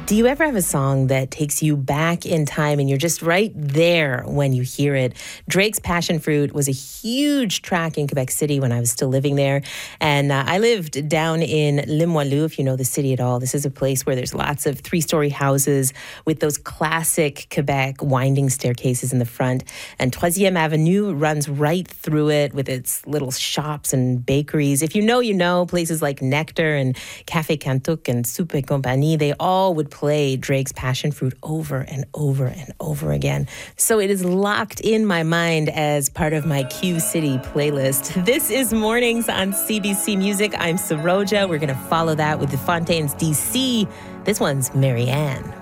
Do you ever have a song that takes you back in time and you're just right there when you hear it? Drake's Passion Fruit was a huge track in Quebec City when I was still living there. And I lived down in Limoilou, if you know the city at all. This is a place where there's lots of three-story houses with those classic Quebec winding staircases in the front. And Troisième Avenue runs right through it with its little shops and bakeries. If you know, you know, places like Nectar and Café Cantuk and Soupe et Compagnie, they all would play Drake's Passion Fruit over and over and over again. So it is locked in my mind as part of my Q City playlist. This is Mornings on CBC Music. I'm Saroja. We're going to follow that with the Fontaines DC. This one's Marianne.